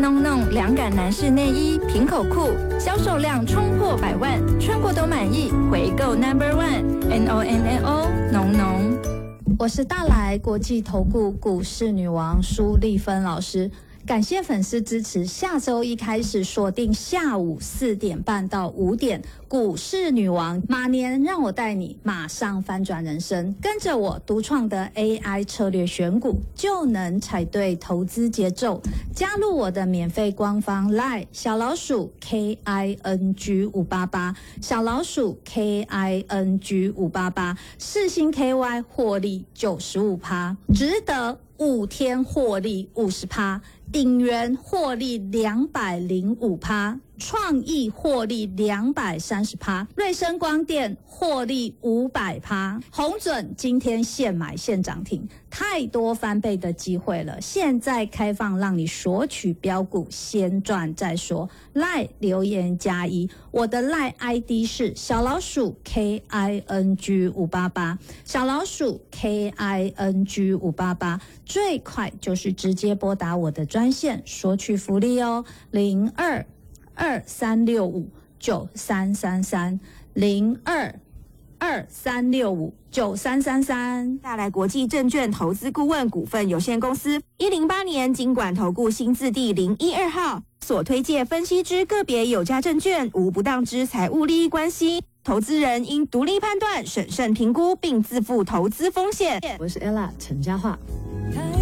弄弄凉感男士内衣平口裤，销售量冲破100万，穿过都满意，回购 No.1 浓浓。 我是大来国际投顾股市女王苏丽芬老师，感谢粉丝支持。下周一开始锁定下午4点半到5点，股市女王马年让我带你马上翻转人生，跟着我独创的 AI 策略选股，就能踩对投资节奏。加入我的免费官方 LINE 小老鼠 KING588， 小老鼠 KING588， 世新 KY 获利95%，值得5天获利50%，鼎元获利205%，创意获利230%，瑞声光电获利500%，宏准今天现买现涨停，太多翻倍的机会了，现在开放让你索取标股，先赚再说。LINE 留言+1，我的 LINE ID 是小老鼠 KING588， 小老鼠 KING588， 最快就是直接拨打我的专线索取福利哦，0223659333 0223659333。 大来国际证券投资顾问股份有限公司108年金管投顾新字第012号，所推介分析之个别有价证券无不当之财务利益关系，投资人应独立判断、审慎评估，并自负投资风险。 我是 Ella 陈嘉桦。